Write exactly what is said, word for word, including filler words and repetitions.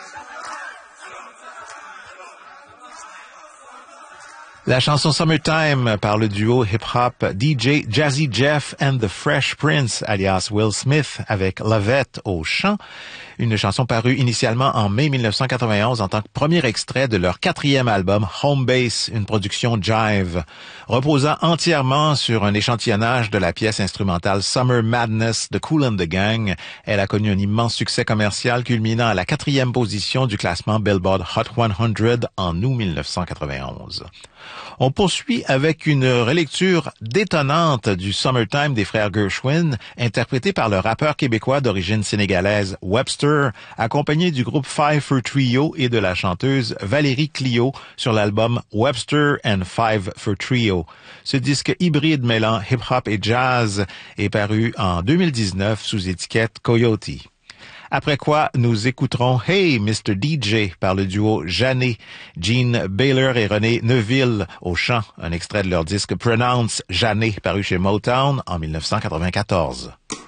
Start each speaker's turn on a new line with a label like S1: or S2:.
S1: La chanson Summertime par le duo hip-hop D J Jazzy Jeff and the Fresh Prince, alias Will Smith, avec Lovette au chant. Une chanson parue initialement en mai dix-neuf cent quatre-vingt-onze en tant que premier extrait de leur quatrième album Home Base, une production Jive. Reposant entièrement sur un échantillonnage de la pièce instrumentale Summer Madness de Kool and the Gang, elle a connu un immense succès commercial culminant à la quatrième position du classement Billboard Hot cent en août dix-neuf cent quatre-vingt-onze. On poursuit avec une relecture détonnante du Summertime des frères Gershwin, interprété par le rappeur québécois d'origine sénégalaise Webster, accompagné du groupe Five for Trio et de la chanteuse Valérie Clio sur l'album Webster and Five for Trio. Ce disque hybride mêlant hip-hop et jazz est paru en deux mille dix-neuf sous étiquette Coyote. Après quoi, nous écouterons Hey mister D J par le duo Jeannet, Gene Baylor et René Neuville au chant, un extrait de leur disque Pronounce Jeannet paru chez Motown en dix-neuf cent quatre-vingt-quatorze.